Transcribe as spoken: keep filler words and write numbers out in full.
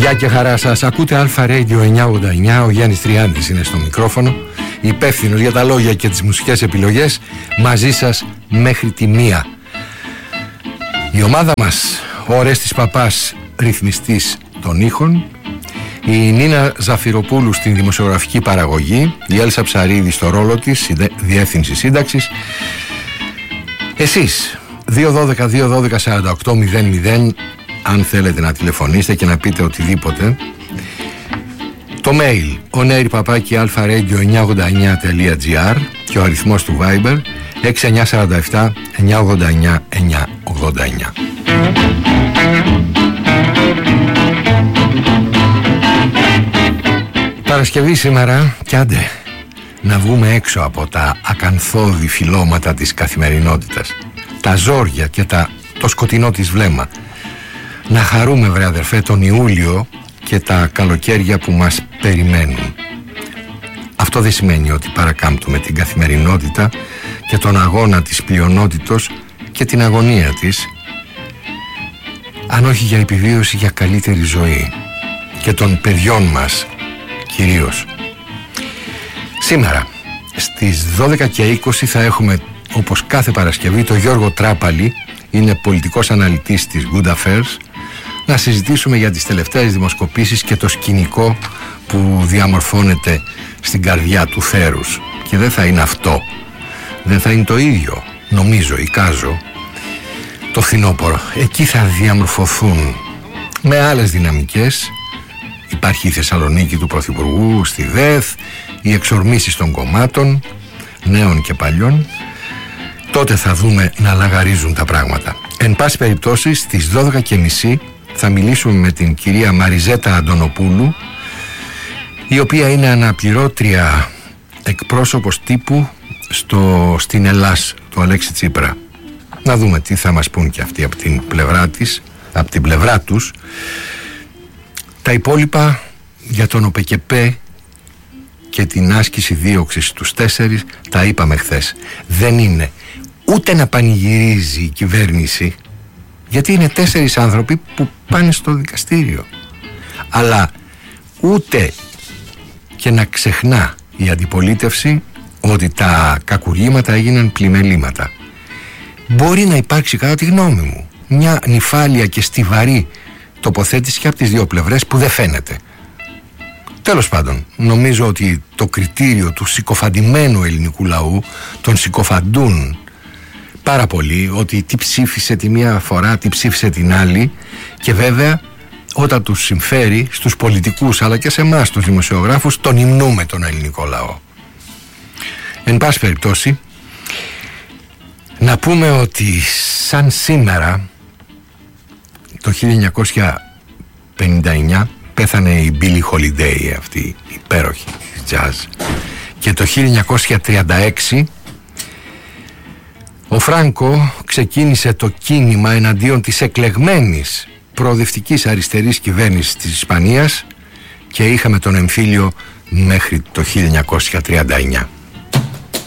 Γεια και χαρά σας. Ακούτε Αλφα Radio εννιακόσια ογδόντα εννιά. Ο Γιάννης Τριάντης είναι στο μικρόφωνο, υπεύθυνος για τα λόγια και τις μουσικές επιλογές, μαζί σας μέχρι τη μία. Η ομάδα μας, ο Ορέστης Παπάς, ρυθμιστής των ήχων, η Νίνα Ζαφυροπούλου στην δημοσιογραφική παραγωγή, η Έλσα Ψαρίδη στο ρόλο της, η διεύθυνση σύνταξης. Εσείς δύο δώδεκα δύο δώδεκα σαράντα οκτώ μηδέν μηδέν, αν θέλετε να τηλεφωνήσετε και να πείτε οτιδήποτε. Το mail onair παπάκι alfaradio εννιακόσια ογδόντα εννιά τελεία gr και ο αριθμός του Viber έξι εννιά τέσσερα επτά εννιακόσια ογδόντα εννιά εννιακόσια ογδόντα εννιά. Παρασκευή σήμερα κι άντε να βγούμε έξω από τα ακανθώδη φυλλώματα της καθημερινότητας, τα ζόρια και τα, το σκοτεινό της βλέμμα. Να χαρούμε, βρε αδερφέ, τον Ιούλιο και τα καλοκαίρια που μας περιμένουν. Αυτό δεν σημαίνει ότι παρακάμπτουμε την καθημερινότητα και τον αγώνα της πλειονότητος και την αγωνία της, αν όχι για επιβίωση, για καλύτερη ζωή και των παιδιών μας κυρίως. Σήμερα στις δώδεκα και είκοσι θα έχουμε, όπως κάθε Παρασκευή, τον Γιώργο Τράπαλη, είναι πολιτικός αναλυτής της Good Affairs, να συζητήσουμε για τις τελευταίες δημοσκοπήσεις και το σκηνικό που διαμορφώνεται στην καρδιά του θέρους. Και δεν θα είναι αυτό, δεν θα είναι το ίδιο, νομίζω, εικάζω, το φθινόπωρο. Εκεί θα διαμορφωθούν με άλλες δυναμικές. Υπάρχει η Θεσσαλονίκη του Πρωθυπουργού, στη ΔΕΘ, οι εξορμήσεις των κομμάτων, νέων και παλιών. Τότε θα δούμε να λαγαρίζουν τα πράγματα. Εν πάση περιπτώσει, στις δώδεκα και μισή θα μιλήσουμε με την κυρία Μαριζέτα Αντωνοπούλου, η οποία είναι αναπληρώτρια εκπρόσωπος τύπου στο, στην Ελλάς του Αλέξη Τσίπρα. Να δούμε τι θα μας πούν και αυτοί από την πλευρά της, από την πλευρά τους. Τα υπόλοιπα για τον ΟΠΕΚΕΠΕ και την άσκηση δίωξης στους τέσσερις τα είπαμε χθες. Δεν είναι ούτε να πανηγυρίζει η κυβέρνηση, γιατί είναι τέσσερις άνθρωποι που πάνε στο δικαστήριο, αλλά ούτε και να ξεχνά η αντιπολίτευση ότι τα κακουργήματα έγιναν πλημελήματα. Μπορεί να υπάρξει, κατά τη γνώμη μου, μια νυφάλια και στιβαρή τοποθέτηση και από τις δύο πλευρές που δεν φαίνεται. Τέλος πάντων, νομίζω ότι το κριτήριο του συκοφαντημένου ελληνικού λαού, τον συκοφαντούν πάρα πολύ, ότι τι ψήφισε τη μία φορά, τι ψήφισε την άλλη, και βέβαια όταν τους συμφέρει, στους πολιτικούς αλλά και σε εμάς τους δημοσιογράφους, τον υμνούμε τον ελληνικό λαό. Εν πάση περιπτώσει, να πούμε ότι σαν σήμερα το χίλια εννιακόσια πενήντα εννιά πέθανε η Billie Holiday, αυτή η υπέροχη jazz, και το χίλια εννιακόσια τριάντα έξι ο Φράνκο ξεκίνησε το κίνημα εναντίον της εκλεγμένης προοδευτικής αριστερής κυβέρνησης της Ισπανίας και είχαμε τον εμφύλιο μέχρι το χίλια εννιακόσια τριάντα εννιά.